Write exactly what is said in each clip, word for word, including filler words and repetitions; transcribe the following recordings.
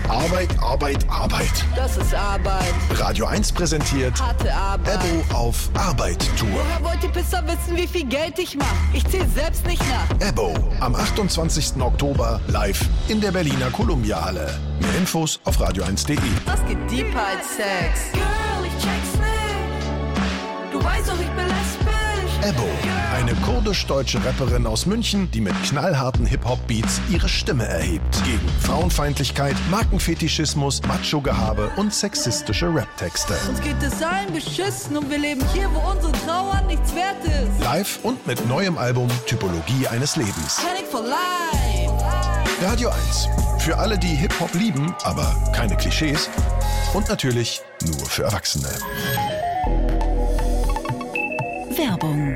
Arbeit, Arbeit, Arbeit. Das ist Arbeit. Radio eins präsentiert Harte Arbeit. Ebbo auf Arbeit-Tour. Woher wollt ihr besser wissen, wie viel Geld ich mache? Ich zähle selbst nicht nach. Ebbo am achtundzwanzigsten Oktober live in der Berliner Columbia-Halle. Mehr Infos auf radio eins punkt de. Was geht deeper als Sex? Girl, ich check's nicht. Du weißt doch, ich bin lesbisch. Ebbo, eine kurdisch-deutsche Rapperin aus München, die mit knallharten Hip-Hop-Beats ihre Stimme erhebt. Gegen Frauenfeindlichkeit, Markenfetischismus, Macho-Gehabe und sexistische Rap-Texte. Uns geht es allen beschissen und wir leben hier, wo unsere Trauer nichts wert ist. Live und mit neuem Album Typologie eines Lebens. Panic for life. Radio eins. Für alle, die Hip-Hop lieben, aber keine Klischees. Und natürlich nur für Erwachsene. Werbung.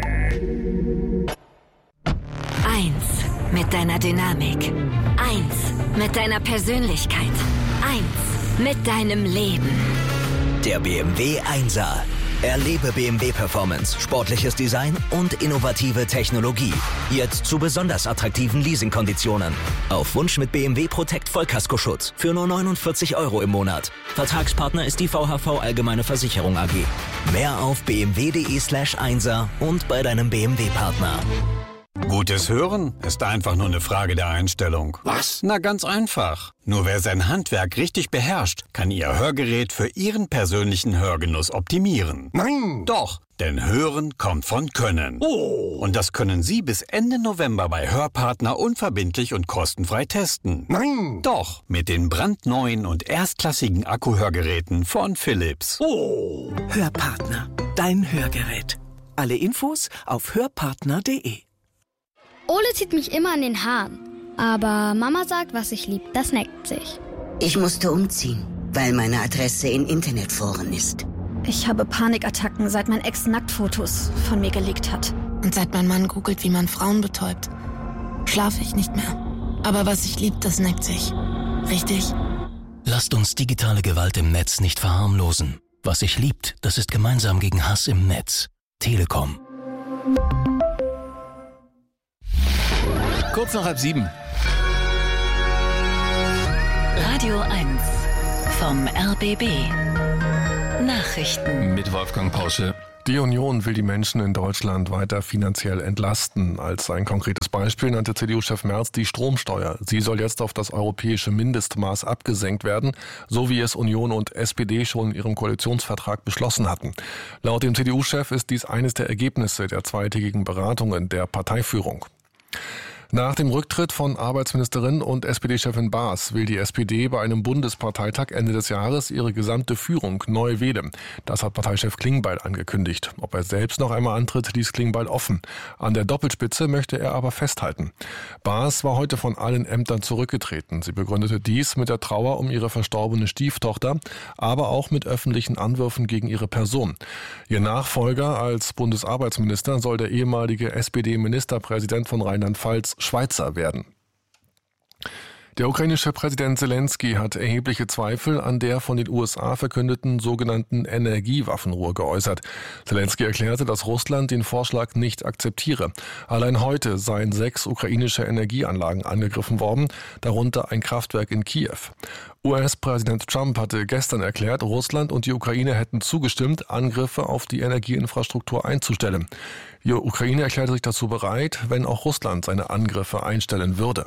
Eins mit deiner Dynamik. Eins mit deiner Persönlichkeit. Eins mit deinem Leben. Der B M W Einser. Erlebe B M W Performance, sportliches Design und innovative Technologie. Jetzt zu besonders attraktiven Leasingkonditionen. Auf Wunsch mit B M W Protect Vollkaskoschutz für nur neunundvierzig Euro im Monat. Vertragspartner ist die V H V Allgemeine Versicherung A G. Mehr auf b m w punkt de slash einser und bei deinem B M W-Partner. Gutes Hören ist einfach nur eine Frage der Einstellung. Was? Na, ganz einfach. Nur wer sein Handwerk richtig beherrscht, kann Ihr Hörgerät für Ihren persönlichen Hörgenuss optimieren. Nein! Doch, denn Hören kommt von Können. Oh! Und das können Sie bis Ende November bei Hörpartner unverbindlich und kostenfrei testen. Nein! Doch, mit den brandneuen und erstklassigen Akkuhörgeräten von Philips. Oh! Hörpartner, dein Hörgerät. Alle Infos auf hörpartner punkt de. Ole zieht mich immer an den Haaren. Aber Mama sagt, was ich lieb, das neckt sich. Ich musste umziehen, weil meine Adresse in Internetforen ist. Ich habe Panikattacken, seit mein Ex Nacktfotos von mir gelegt hat. Und seit mein Mann googelt, wie man Frauen betäubt, schlafe ich nicht mehr. Aber was ich lieb, das neckt sich. Richtig? Lasst uns digitale Gewalt im Netz nicht verharmlosen. Was sich liebt, das ist gemeinsam gegen Hass im Netz. Telekom. Kurz nach halb sieben. Radio eins vom R B B. Nachrichten mit Wolfgang Pausche. Die Union will die Menschen in Deutschland weiter finanziell entlasten. Als ein konkretes Beispiel nannte C D U-Chef Merz die Stromsteuer. Sie soll jetzt auf das europäische Mindestmaß abgesenkt werden, so wie es Union und S P D schon in ihrem Koalitionsvertrag beschlossen hatten. Laut dem C D U-Chef ist dies eines der Ergebnisse der zweitägigen Beratungen der Parteiführung. Nach dem Rücktritt von Arbeitsministerin und S P D-Chefin Baas will die S P D bei einem Bundesparteitag Ende des Jahres ihre gesamte Führung neu wählen. Das hat Parteichef Klingbeil angekündigt. Ob er selbst noch einmal antritt, ließ Klingbeil offen. An der Doppelspitze möchte er aber festhalten. Baas war heute von allen Ämtern zurückgetreten. Sie begründete dies mit der Trauer um ihre verstorbene Stieftochter, aber auch mit öffentlichen Anwürfen gegen ihre Person. Ihr Nachfolger als Bundesarbeitsminister soll der ehemalige S P D-Ministerpräsident von Rheinland-Pfalz Schweizer werden. Der ukrainische Präsident Zelensky hat erhebliche Zweifel an der von den U S A verkündeten sogenannten Energiewaffenruhe geäußert. Zelensky erklärte, dass Russland den Vorschlag nicht akzeptiere. Allein heute seien sechs ukrainische Energieanlagen angegriffen worden, darunter ein Kraftwerk in Kiew. U S-Präsident Trump hatte gestern erklärt, Russland und die Ukraine hätten zugestimmt, Angriffe auf die Energieinfrastruktur einzustellen. Die Ukraine erklärte sich dazu bereit, wenn auch Russland seine Angriffe einstellen würde.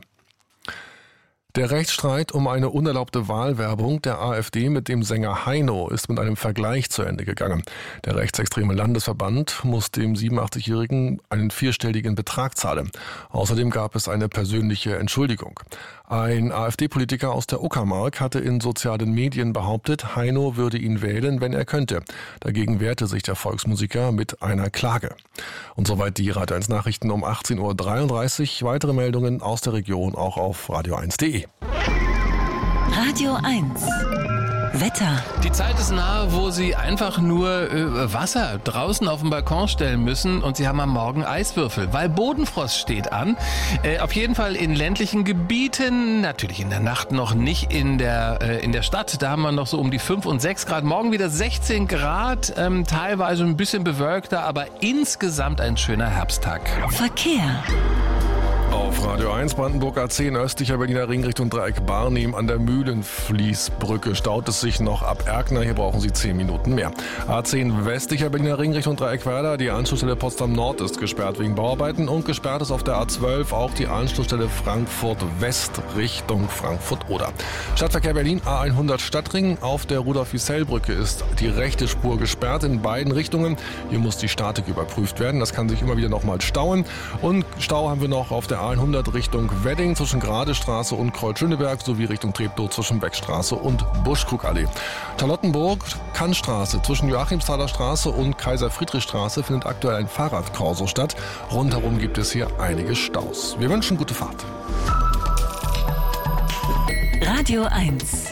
Der Rechtsstreit um eine unerlaubte Wahlwerbung der AfD mit dem Sänger Heino ist mit einem Vergleich zu Ende gegangen. Der rechtsextreme Landesverband muss dem siebenundachtzigjährigen einen vierstelligen Betrag zahlen. Außerdem gab es eine persönliche Entschuldigung. Ein AfD-Politiker aus der Uckermark hatte in sozialen Medien behauptet, Heino würde ihn wählen, wenn er könnte. Dagegen wehrte sich der Volksmusiker mit einer Klage. Und soweit die Radio eins Nachrichten um achtzehn Uhr dreiunddreißig. Weitere Meldungen aus der Region auch auf radio eins punkt de. Radio eins. Wetter. Die Zeit ist nahe, wo Sie einfach nur äh, Wasser draußen auf dem Balkon stellen müssen und Sie haben am Morgen Eiswürfel, weil Bodenfrost steht an. Äh, auf jeden Fall in ländlichen Gebieten, natürlich in der Nacht noch nicht in der, äh, in der Stadt. Da haben wir noch so um die fünf und sechs Grad. Morgen wieder sechzehn Grad, ähm, teilweise ein bisschen bewölkter, aber insgesamt ein schöner Herbsttag. Verkehr. Auf Radio eins, Brandenburg A zehn, östlicher Berliner Ring Richtung Dreieck Barnim an der Mühlenfließbrücke staut es sich noch ab Erkner. Hier brauchen Sie zehn Minuten mehr. A zehn, westlicher Berliner Ring Richtung Dreieck Werder. Die Anschlussstelle Potsdam Nord ist gesperrt wegen Bauarbeiten und gesperrt ist auf der A zwölf auch die Anschlussstelle Frankfurt West Richtung Frankfurt-Oder. Stadtverkehr Berlin, A hundert Stadtring. Auf der Rudolf-Wiesel-Brücke ist die rechte Spur gesperrt in beiden Richtungen. Hier muss die Statik überprüft werden. Das kann sich immer wieder nochmal stauen. Und Stau haben wir noch auf der A hundert Richtung Wedding zwischen Gradestraße und Kreuz-Schöneberg sowie Richtung Treptow zwischen Beckstraße und Buschkrugallee. Charlottenburg, Kannstraße zwischen Joachimsthaler Straße und Kaiser-Friedrich-Straße findet aktuell ein Fahrradkorso statt. Rundherum gibt es hier einige Staus. Wir wünschen gute Fahrt. Radio eins.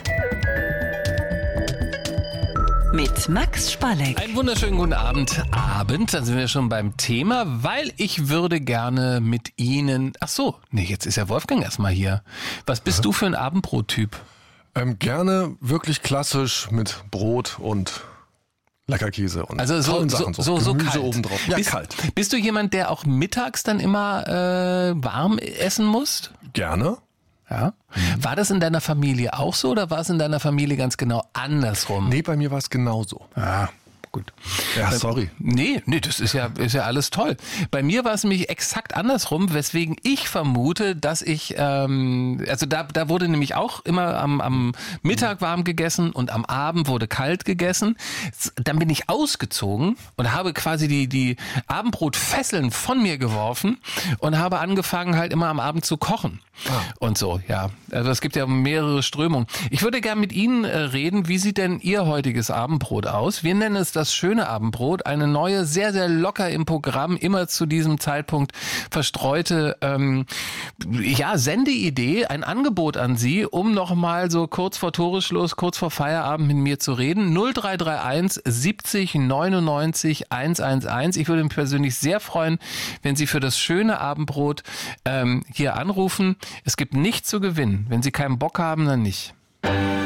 Mit Max Spalleck. Einen wunderschönen guten Abend. Abend, dann sind wir schon beim Thema, weil ich würde gerne mit Ihnen... Ach so, nee, jetzt ist ja Wolfgang erstmal hier. Was bist ja. du für ein Abendbrottyp? Ähm, gerne wirklich klassisch mit Brot und Leckerkäse und also so, Sachen, so, so, so Gemüse kalt. obendrauf. Ja, bist, kalt. Bist du jemand, der auch mittags dann immer äh, warm essen muss? Gerne. Ja. War das in deiner Familie auch so oder war es in deiner Familie ganz genau andersrum? Nee, bei mir war es genauso. Ah, gut. Ja, sorry. Nee, nee, das ist ja, ist ja alles toll. Bei mir war es nämlich exakt andersrum, weswegen ich vermute, dass ich, ähm, also da, da wurde nämlich auch immer am, am Mittag warm gegessen und am Abend wurde kalt gegessen. Dann bin ich ausgezogen und habe quasi die, die Abendbrotfesseln von mir geworfen und habe angefangen halt immer am Abend zu kochen. Ah. Und so, ja. Also es gibt ja mehrere Strömungen. Ich würde gerne mit Ihnen äh, reden, wie sieht denn Ihr heutiges Abendbrot aus? Wir nennen es das schöne Abendbrot, eine neue, sehr, sehr locker im Programm, immer zu diesem Zeitpunkt verstreute, ähm, ja, Sendeidee, ein Angebot an Sie, um nochmal so kurz vor Toresschluss, kurz vor Feierabend mit mir zu reden. null drei drei eins siebzig neunundneunzig hundertelf. Ich würde mich persönlich sehr freuen, wenn Sie für das schöne Abendbrot ähm, hier anrufen. Es gibt nichts zu gewinnen. Wenn Sie keinen Bock haben, dann nicht.